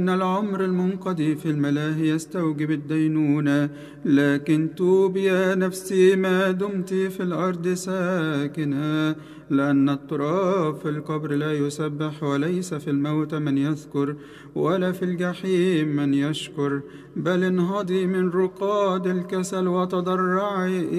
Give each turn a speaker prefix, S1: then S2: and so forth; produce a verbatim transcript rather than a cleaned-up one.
S1: إن العمر المنقضي في الملاهي يستوجب الدينونة، لكن توب يا نفسي ما دمت في الأرض ساكنة، لأن التراب في القبر لا يسبح، وليس في الموت من يذكر، ولا في الجحيم من يشكر، بل انهضي من رقاد الكسل وتضرعي